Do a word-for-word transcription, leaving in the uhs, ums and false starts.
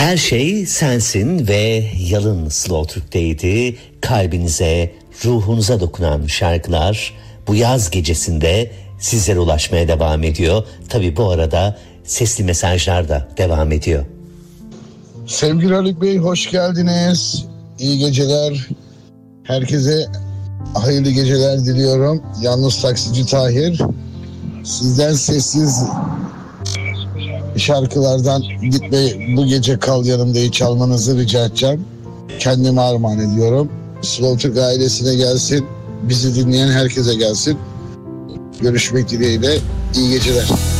Her şey sensin ve Yalın Slow Türk'teydi. Kalbinize, ruhunuza dokunan şarkılar bu yaz gecesinde sizlere ulaşmaya devam ediyor. Tabii bu arada sesli mesajlar da devam ediyor. Sevgili Haluk Bey, hoş geldiniz. İyi geceler. Herkese hayırlı geceler diliyorum. Yalnız taksici Tahir. Sizden sessiz şarkılardan gitme, bu gece kal yanımdayı çalmanızı rica edeceğim. Kendime armağan ediyorum. Slow Türk ailesine gelsin. Bizi dinleyen herkese gelsin. Görüşmek dileğiyle. İyi geceler.